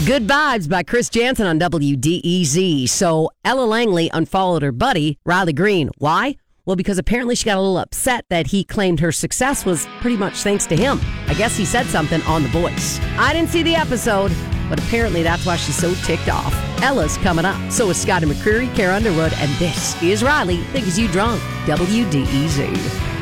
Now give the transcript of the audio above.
Good Vibes by Chris Jansen on WDEZ. So Ella Langley unfollowed her buddy, Riley Green. Why? Well, because apparently she got a little upset that he claimed her success was pretty much thanks to him. I guess he said something on The Voice. I didn't see the episode, but apparently that's why she's so ticked off. Ella's coming up. So is Scotty McCreery, Kara Underwood, and this is Riley Thinks You Drunk, WDEZ.